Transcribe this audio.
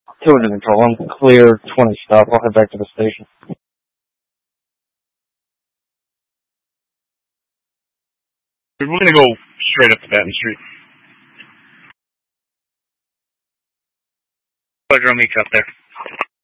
Two under control. I'm clear. 20 stop. I'll head back to the station. We're going to go straight up to Baton Street. Pleasure, I'll meet you up there.